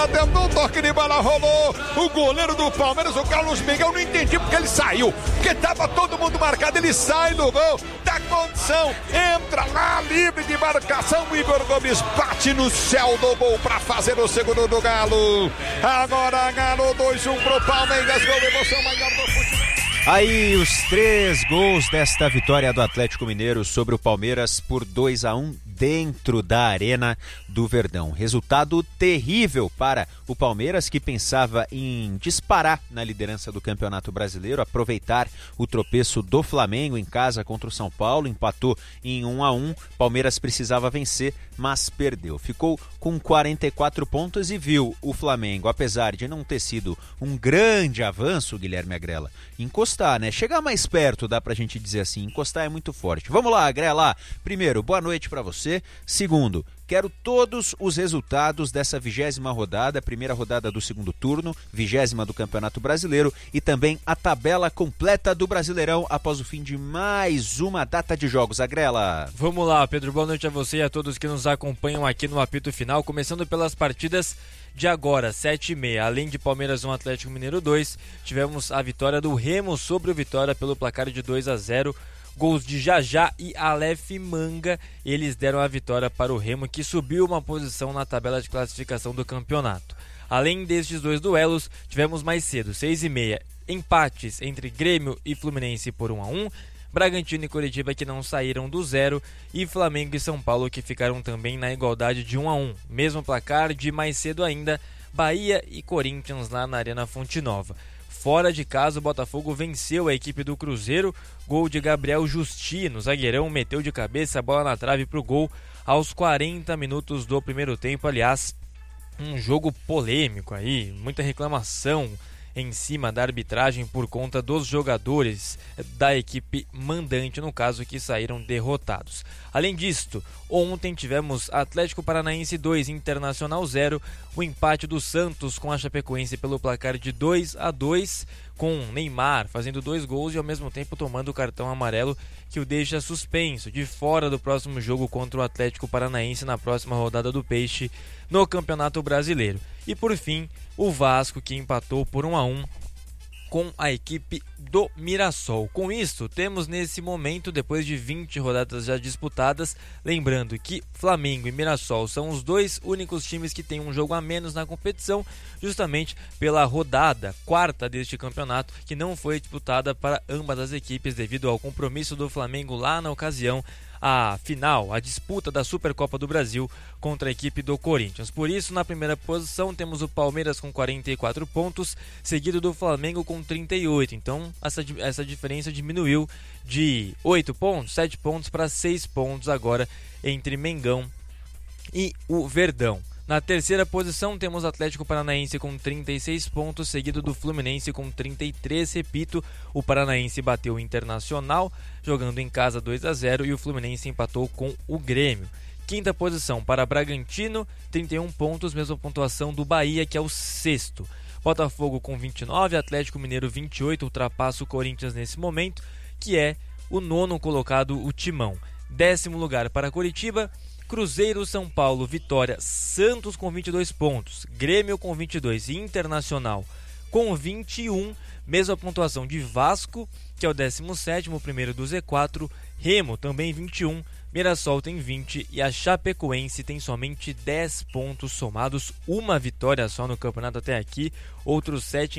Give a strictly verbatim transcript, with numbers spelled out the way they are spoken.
pra dentro, um toque de bola rolou. O goleiro do Palmeiras, o Carlos Miguel, não entendi porque ele saiu. Porque tava todo mundo marcado, ele sai do gol. Dá condição, entra lá, livre de marcação. O Igor Gomes bate no céu do gol pra fazer o segundo do Galo. Agora Galo dois a um pro Palmeiras, gol de emoção maior do futebol. Aí os três gols desta vitória do Atlético Mineiro sobre o Palmeiras por dois a um dentro da Arena do Verdão. Resultado terrível para o Palmeiras, que pensava em disparar na liderança do Campeonato Brasileiro, aproveitar o tropeço do Flamengo em casa contra o São Paulo, empatou em um a um. Palmeiras precisava vencer, mas perdeu. Ficou com quarenta e quatro pontos e viu o Flamengo, apesar de não ter sido um grande avanço, Guilherme Agrela, encostar, né? Chegar mais perto, dá pra gente dizer assim, encostar é muito forte. Vamos lá, Agrela. Primeiro, boa noite pra você. Segundo, quero todos os resultados dessa vigésima rodada, primeira rodada do segundo turno, vigésima do Campeonato Brasileiro e também a tabela completa do Brasileirão após o fim de mais uma data de jogos. Agrela. Vamos lá, Pedro, boa noite a você e a todos que nos acompanham aqui no apito final, começando pelas partidas de agora, sete e meia. Além de Palmeiras um, Atlético Mineiro dois, tivemos a vitória do Remo sobre o Vitória pelo placar de dois a zero. Gols de Jajá e Aleph Manga, eles deram a vitória para o Remo, que subiu uma posição na tabela de classificação do campeonato. Além destes dois duelos, tivemos mais cedo, seis e meia, empates entre Grêmio e Fluminense por um a um, Bragantino e Coritiba que não saíram do zero e Flamengo e São Paulo que ficaram também na igualdade de um a um. Mesmo placar de mais cedo ainda, Bahia e Corinthians lá na Arena Fonte Nova. Fora de casa, o Botafogo venceu a equipe do Cruzeiro, gol de Gabriel Justino, zagueirão meteu de cabeça a bola na trave para o gol aos quarenta minutos do primeiro tempo. Aliás, um jogo polêmico aí, muita reclamação em cima da arbitragem por conta dos jogadores da equipe mandante, no caso, que saíram derrotados. Além disto, ontem tivemos Atlético Paranaense dois, Internacional zero, o empate do Santos com a Chapecoense pelo placar de dois a dois, com Neymar fazendo dois gols e ao mesmo tempo tomando o cartão amarelo que o deixa suspenso, de fora do próximo jogo contra o Atlético Paranaense na próxima rodada do Peixe no Campeonato Brasileiro. E por fim, o Vasco, que empatou por um a um com a equipe do Mirassol. Com isso, temos nesse momento, depois de vinte rodadas já disputadas, lembrando que Flamengo e Mirassol são os dois únicos times que têm um jogo a menos na competição, justamente pela rodada quarta deste campeonato, que não foi disputada para ambas as equipes devido ao compromisso do Flamengo lá na ocasião, a final, a disputa da Supercopa do Brasil contra a equipe do Corinthians. Por isso, na primeira posição, temos o Palmeiras com quarenta e quatro pontos, seguido do Flamengo com trinta e oito. Então, essa, essa diferença diminuiu de oito pontos, sete pontos para seis pontos agora entre Mengão e o Verdão. Na terceira posição temos o Atlético Paranaense com trinta e seis pontos, seguido do Fluminense com trinta e três. Repito, o Paranaense bateu o Internacional, jogando em casa dois a zero, e o Fluminense empatou com o Grêmio. Quinta posição para Bragantino, trinta e um pontos, mesma pontuação do Bahia, que é o sexto. Botafogo com vinte e nove, Atlético Mineiro vinte e oito, ultrapassa o Corinthians nesse momento, que é o nono colocado, o Timão. Décimo lugar para Coritiba, Cruzeiro, São Paulo, Vitória, Santos com vinte e dois pontos, Grêmio com vinte e dois e Internacional com vinte e um, mesma pontuação de Vasco, que é o décimo sétimo, primeiro do Z quatro, Remo também vinte e um, Mirassol tem vinte e a Chapecoense tem somente dez pontos somados, uma vitória só no campeonato até aqui, outros sete